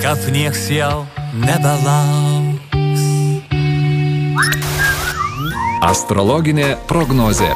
kad nieks jau nebelauks. Astrologinė prognozė.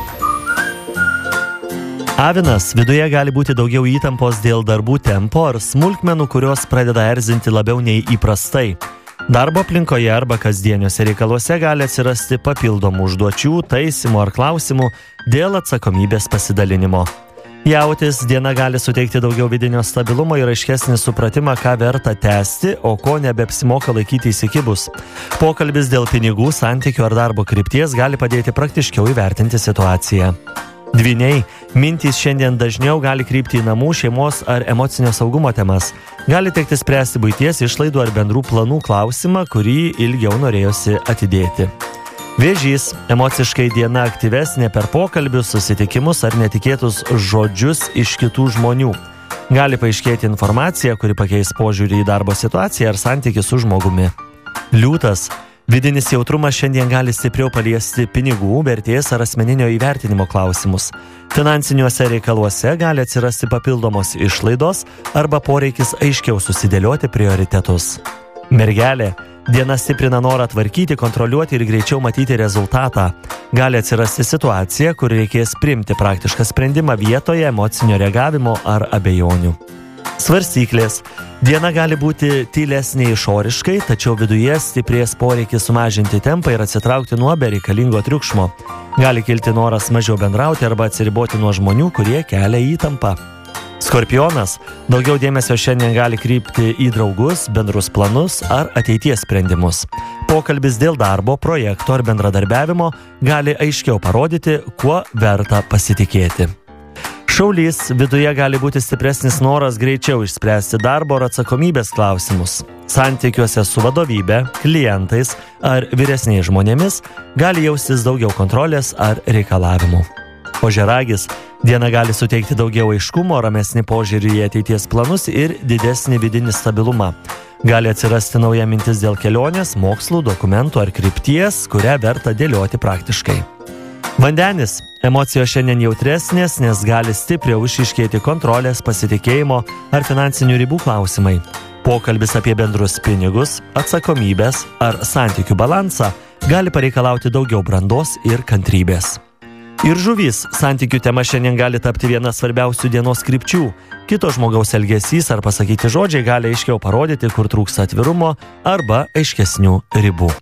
Avinas, viduje gali būti daugiau įtampos dėl darbų tempo ar smulkmenų, kurios pradeda erzinti labiau nei įprastai. Darbo aplinkoje arba kasdieniuose reikaluose gali atsirasti papildomų užduočių, taisymų ar klausimų dėl atsakomybės pasidalinimo. Jautis, diena gali suteikti daugiau vidinio stabilumo ir aiškesnį supratimą, ką verta tęsti, o ko nebeapsimoka laikyti įsikibus. Pokalbis dėl pinigų, santykių ar darbo krypties gali padėti praktiškiau įvertinti situaciją. Dvyniai, mintys šiandien dažniau gali krypti į namų, šeimos ar emocinio saugumo temas. Gali tekti spręsti buities išlaidų ar bendrų planų klausimą, kurį ilgiau norėjosi atidėti. Vėžys, emociškai diena aktyvesnė per pokalbius, susitikimus ar netikėtus žodžius iš kitų žmonių. Gali paaiškėti informacija, kuri pakeis požiūrį į darbo situaciją ar santykį su žmogumi. Liūtas, vidinis jautrumas šiandien gali stipriau paliesti pinigų, vertės ar asmeninio įvertinimo klausimus. Finansiniuose reikaluose gali atsirasti papildomos išlaidos arba poreikis aiškiau susidėlioti prioritetus. Mergelė, diena stiprina norą tvarkyti, kontroliuoti ir greičiau matyti rezultatą. Gali atsirasti situacija, kur reikės priimti praktišką sprendimą vietoje emocinio reagavimo ar abejonių. Svarstyklės. Diena gali būti tylesnė išoriškai, tačiau viduje stiprės poreikis sumažinti tempą ir atsitraukti nuo bereikalingo triukšmo. Gali kilti noras mažiau bendrauti arba atsiriboti nuo žmonių, kurie kelia įtampą. Skorpionas, daugiau dėmesio šiandien gali krypti į draugus, bendrus planus ar ateities sprendimus. Pokalbis dėl darbo, projekto ar bendradarbiavimo gali aiškiau parodyti, kuo verta pasitikėti. Šaulys, viduje gali būti stipresnis noras greičiau išspręsti darbo ar atsakomybės klausimus. Santykiuose su vadovybe, klientais ar vyresniais žmonėmis gali jaustis daugiau kontrolės ar reikalavimų. Ožiaragis, diena gali suteikti daugiau aiškumo, ramesnį požiūrį į ateities planus ir didesnį vidinį stabilumą. Gali atsirasti nauja mintis dėl kelionės, mokslų, dokumentų ar krypties, kurią verta dėlioti praktiškai. Vandenis, emocijos šiandien jautresnės, nes gali stipriau išryškėti kontrolės, pasitikėjimo ar finansinių ribų klausimai. Pokalbis apie bendrus pinigus, atsakomybės ar santykių balansą gali pareikalauti daugiau brandos ir kantrybės. Ir žuvys, santykių tema šiandien gali tapti viena svarbiausių dienos krypčių. Kito žmogaus elgesys ar pasakyti žodžiai gali aiškiau parodyti, kur trūksta atvirumo arba aiškesnių ribų.